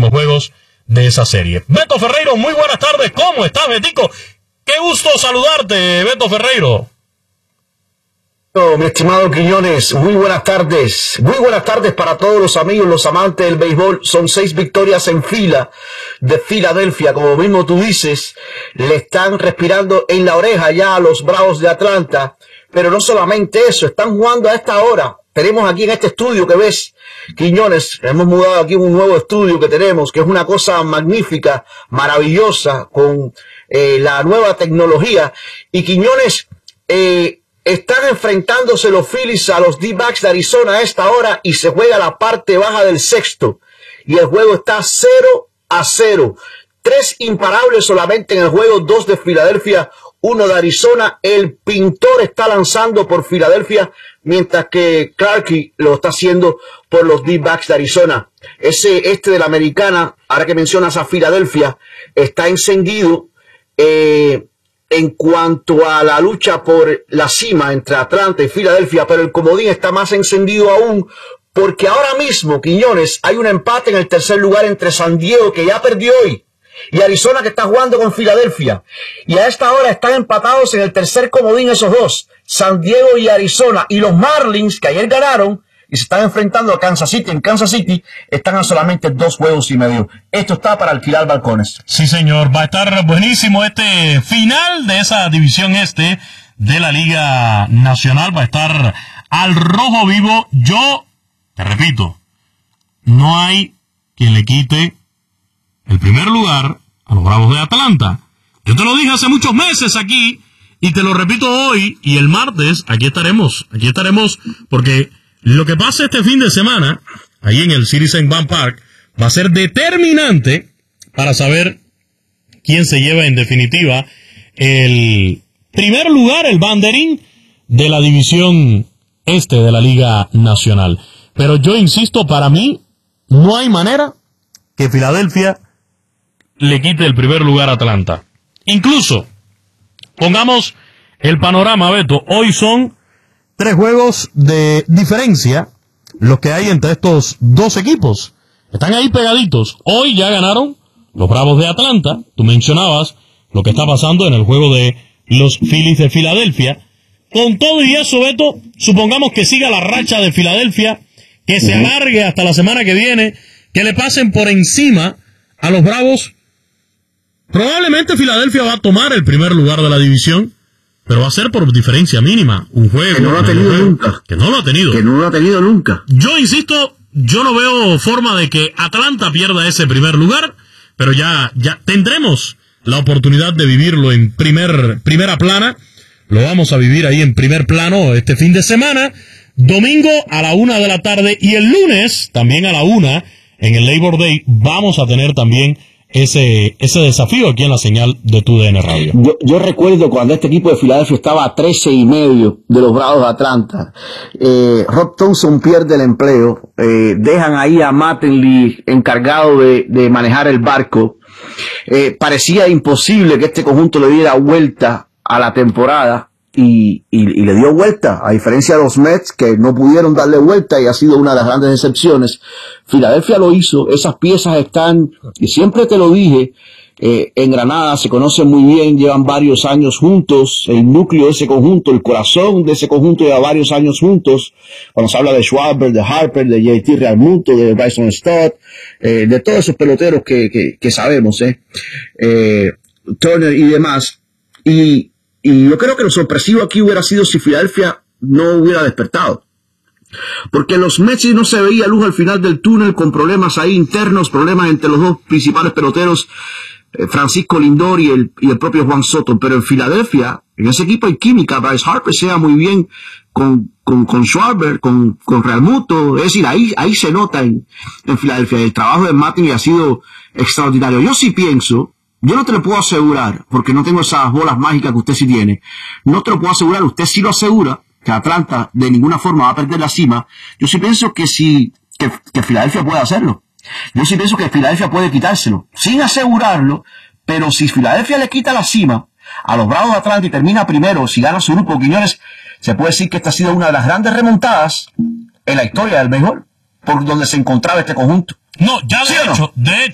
últimos juegos de esa serie. Beto Ferreiro, muy buenas tardes. ¿Cómo estás, Betico? Qué gusto saludarte, Beto Ferreiro. Mi estimado Quiñones, muy buenas tardes. Muy buenas tardes para todos los amigos, los amantes del béisbol. Son 6 victorias en fila de Filadelfia. Como mismo tú dices, le están respirando en la oreja ya a los Bravos de Atlanta. Pero no solamente eso, están jugando a esta hora. Tenemos aquí en este estudio que ves, Quiñones, hemos mudado aquí un nuevo estudio que tenemos, que es una cosa magnífica, maravillosa, con la nueva tecnología. Y Quiñones, están enfrentándose los Phillies a los D-backs de Arizona a esta hora y se juega la parte baja del sexto. Y el juego está 0-0. 3 imparables solamente en el juego, 2 de Filadelfia, 1 de Arizona. El pintor está lanzando por Filadelfia, mientras que Clarke lo está haciendo por los D-backs de Arizona. Ese este de la Americana, ahora que mencionas a Filadelfia, está encendido. En cuanto a la lucha por la cima entre Atlanta y Filadelfia, pero el comodín está más encendido aún, porque ahora mismo, Quiñones, hay un empate en el tercer lugar entre San Diego, que ya perdió hoy, y Arizona, que está jugando con Filadelfia. Y a esta hora están empatados en el tercer comodín esos dos, San Diego y Arizona. Y los Marlins, que ayer ganaron y se están enfrentando a Kansas City, en Kansas City están a solamente 2 juegos y medio. Esto está para alquilar balcones. Sí, señor, va a estar buenísimo este final de esa división de la Liga Nacional. Va a estar al rojo vivo. Yo te repito, no hay quien le quite el primer lugar a los Bravos de Atlanta. Yo te lo dije hace muchos meses aquí y te lo repito hoy, y el martes aquí estaremos porque lo que pasa este fin de semana, ahí en el Citizens Bank Park, va a ser determinante para saber quién se lleva en definitiva el primer lugar, el banderín de la división de la Liga Nacional. Pero yo insisto, para mí, no hay manera que Filadelfia le quite el primer lugar a Atlanta. Incluso, pongamos el panorama, Beto, hoy son 3 juegos de diferencia los que hay entre estos dos equipos. Están ahí pegaditos. Hoy ya ganaron los Bravos de Atlanta. Tú mencionabas lo que está pasando en el juego de los Phillies de Filadelfia. Con todo y eso, Beto, supongamos que siga la racha de Filadelfia, que se alargue hasta la semana que viene, que le pasen por encima a los Bravos. Probablemente Filadelfia va a tomar el primer lugar de la división, pero va a ser por diferencia mínima, un juego que no lo ha tenido nunca. Que no lo ha tenido. Que no lo ha tenido nunca. Yo insisto, yo no veo forma de que Atlanta pierda ese primer lugar, pero ya tendremos la oportunidad de vivirlo en primera plana. Lo vamos a vivir ahí en primer plano este fin de semana, domingo a la 1 de la tarde, y el lunes también a la 1 en el Labor Day vamos a tener también ese desafío aquí en la señal de TUDN Radio. Yo recuerdo cuando este equipo de Filadelfia estaba a 13.5 de los Bravos de Atlanta. Rob Thompson pierde el empleo, dejan ahí a Mattingly encargado de manejar el barco. Parecía imposible que este conjunto le diera vuelta a la temporada, y le dio vuelta, a diferencia de los Mets, que no pudieron darle vuelta y ha sido una de las grandes excepciones. Filadelfia lo hizo, esas piezas están, y siempre te lo dije, en Granada se conocen muy bien, llevan varios años juntos, el núcleo de ese conjunto, el corazón de ese conjunto lleva varios años juntos, cuando se habla de Schwarber, de Harper, de JT Realmuto, de Bryson Stott, de todos esos peloteros que sabemos, Turner y demás, y yo creo que lo sorpresivo aquí hubiera sido si Filadelfia no hubiera despertado. Porque los Mets no se veía luz al final del túnel, con problemas ahí internos, problemas entre los dos principales peloteros, Francisco Lindor y el propio Juan Soto. Pero en Filadelfia, en ese equipo hay química. Bryce Harper se da muy bien con Schwarber, con Realmuto. Es decir, ahí se nota en Filadelfia. El trabajo de Mattingly ha sido extraordinario. Yo sí pienso, yo no te lo puedo asegurar, porque no tengo esas bolas mágicas que usted sí tiene. No te lo puedo asegurar, usted sí lo asegura, que Atlanta de ninguna forma va a perder la cima. Yo sí pienso que Filadelfia puede hacerlo. Yo sí pienso que Filadelfia puede quitárselo, sin asegurarlo, pero si Filadelfia le quita la cima a los Bravos de Atlanta y termina primero, si gana su grupo, Quiñones, se puede decir que esta ha sido una de las grandes remontadas en la historia del béisbol, por donde se encontraba este conjunto. No, ya de hecho,